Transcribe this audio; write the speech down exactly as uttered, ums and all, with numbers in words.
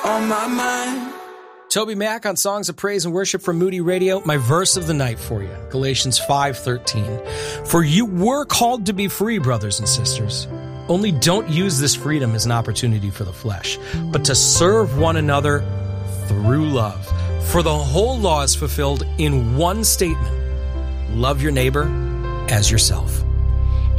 on my mind. Toby Mack on Songs of Praise and Worship from Moody Radio. My verse of the night for you, Galatians five thirteen. For you were called to be free, brothers and sisters. Only don't use this freedom as an opportunity for the flesh, but to serve one another through love. For the whole law is fulfilled in one statement. Love your neighbor as yourself.